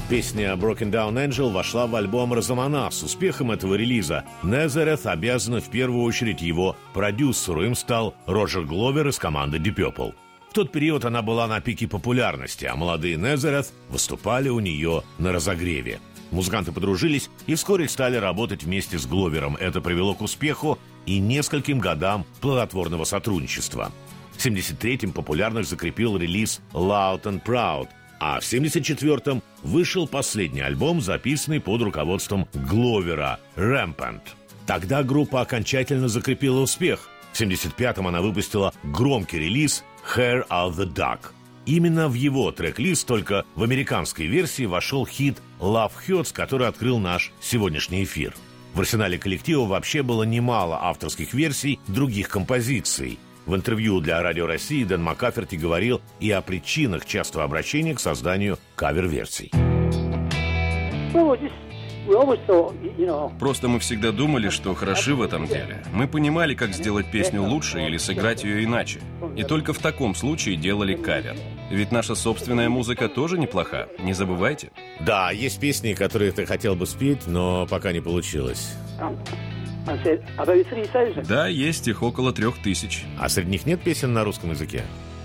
Песня «Broken Down Angel» вошла в альбом «Розамана». С успехом этого релиза Назарeth обязана в первую очередь его продюсеру. Им стал Роджер Гловер из команды Deep Purple. В тот период она была на пике популярности, а молодые Назарeth выступали у нее на разогреве. Музыканты подружились и вскоре стали работать вместе с Гловером. Это привело к успеху и нескольким годам плодотворного сотрудничества. В 1973-м популярность закрепил релиз «Loud and Proud», а в 1974-м вышел последний альбом, записанный под руководством Гловера «Rampant». Тогда группа окончательно закрепила успех. В 1975-м она выпустила громкий релиз «Hair of the Dog». Именно в его трек-лист, только в американской версии, вошел хит «Love Hurts», который открыл наш сегодняшний эфир. В арсенале коллектива вообще было немало авторских версий других композиций. В интервью для Радио России Дэн Маккаферти говорил и о причинах частого обращения к созданию кавер-версий. Просто мы всегда думали, что хороши в этом деле. Мы понимали, как сделать песню лучше или сыграть ее иначе. И только в таком случае делали кавер. Ведь наша собственная музыка тоже неплоха, не забывайте. Да, есть песни, которые ты хотел бы спеть, но пока не получилось. Да, есть их около 3000. А среди них нет песен на русском языке?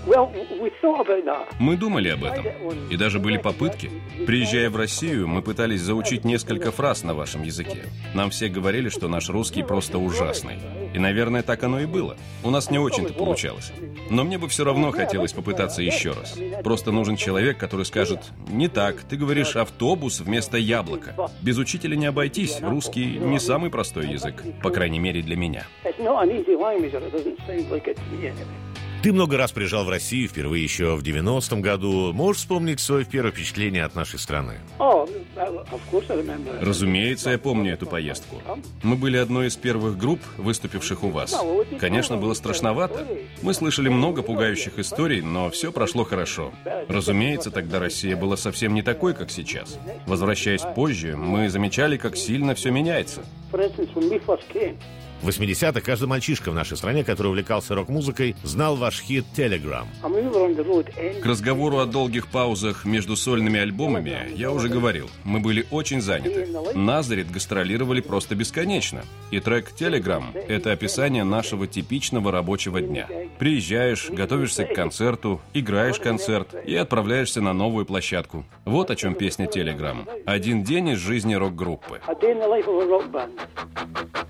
Мы думали об этом. И даже были попытки. Приезжая в Россию, мы пытались заучить несколько фраз на вашем языке. Нам все говорили, что наш русский просто ужасный. И, наверное, так оно и было. У нас не очень-то получалось. Но мне бы все равно хотелось попытаться еще раз. Просто нужен человек, который скажет: «Не так, ты говоришь автобус вместо яблока». Без учителя не обойтись. Русский не самый простой язык. По крайней мере, для меня. Ты много раз приезжал в Россию, впервые еще в 90-м году. Можешь вспомнить свое первое впечатление от нашей страны? Разумеется, я помню эту поездку. Мы были одной из первых групп, выступивших у вас. Конечно, было страшновато. Мы слышали много пугающих историй, но все прошло хорошо. Разумеется, тогда Россия была совсем не такой, как сейчас. Возвращаясь позже, мы замечали, как сильно все меняется. В 80-х каждый мальчишка в нашей стране, который увлекался рок-музыкой, знал ваш хит «Telegram». К разговору о долгих паузах между сольными альбомами я уже говорил. Мы были очень заняты. Назарeth гастролировали просто бесконечно. И трек «Telegram» — это описание нашего типичного рабочего дня. Приезжаешь, готовишься к концерту, играешь концерт и отправляешься на новую площадку. Вот о чем песня «Telegram». Один день из жизни рок-группы.